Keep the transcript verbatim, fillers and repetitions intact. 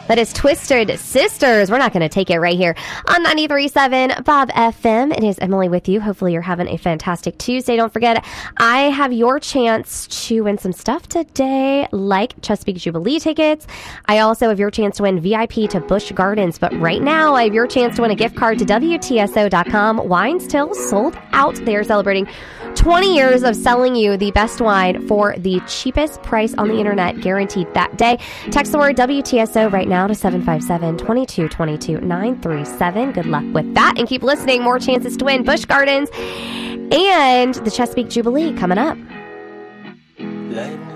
That is Twisted Sisters. We're not going to take it right here on ninety-three point seven Bob F M. It is Emily with you. Hopefully you're having a fantastic Tuesday. Don't forget, I have your chance to win some stuff today, like Chesapeake Jubilee tickets. I also have your chance to win V I P to Busch Gardens. But right now, I have your chance to win a gift card to W T S O dot com. Wine still sold out. They are celebrating twenty years of selling you the best wine for the cheapest price on the internet, guaranteed that day. Text the word W T S O right now to seven five seven, two two two two, nine three seven. Good luck with that, and keep listening. More chances to win Busch Gardens and the Chesapeake Jubilee coming up. Like